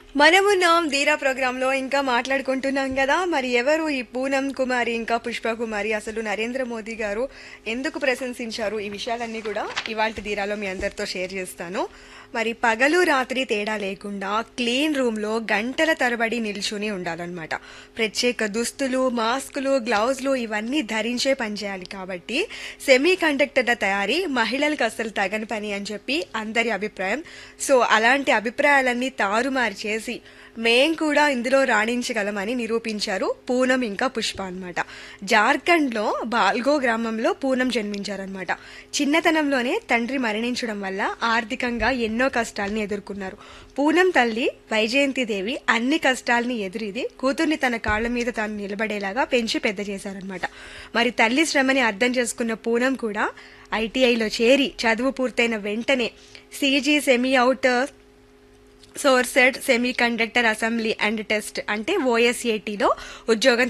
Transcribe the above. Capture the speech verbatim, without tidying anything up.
మనమున్నాం ధీరా ప్రోగ్రామ్ లో ఇంకా మాట్లాడుకుంటున్నాం కదా. మరి ఎవరు ఈ పూనం కుమారి ఇంకా పుష్ప కుమారి, అసలు నరేంద్ర మోదీ గారు ఎందుకు ప్రశంసించారు, ఈ విషయాలన్నీ కూడా ఇవాళ ధీరాలో మీ అందరితో షేర్ చేస్తాను. మరి పగలు రాత్రి తేడా లేకుండా క్లీన్ రూమ్ లో గంటల తరబడి నిల్చుని ఉండాలన్నమాట. ప్రత్యేక దుస్తులు, మాస్కులు, గ్లౌజ్లు ఇవన్నీ ధరించే పనిచేయాలి. కాబట్టి సెమీ కండక్టర్ల తయారీ మహిళలకు అసలు తగని పని అని చెప్పి అందరి అభిప్రాయం. సో అలాంటి అభిప్రాయాలన్నీ తారుమారు చేసి మేం కూడా ఇందులో రాణించగలమని నిరూపించారు పూనం ఇంకా పుష్ప అన్నమాట. జార్ఖండ్ లో బాల్గో గ్రామంలో పూనం జన్మించారనమాట. చిన్నతనంలోనే తండ్రి మరణించడం వల్ల ఆర్థికంగా ఎన్నో కష్టాల్ని ఎదుర్కొన్నారు. పూనం తల్లి వైజయంతిదేవి అన్ని కష్టాల్ని ఎదురిది కూతుర్ని తన కాళ్ల మీద తాను నిలబడేలాగా పెంచి పెద్ద చేశారనమాట. మరి తల్లి శ్రమని అర్థం చేసుకున్న పూనం కూడా ఐటీఐలో చేరి చదువు పూర్తయిన వెంటనే CG semi out sourced semi conductor assembly and test అంటే ఓఎస్ఏటీలో ఉద్యోగం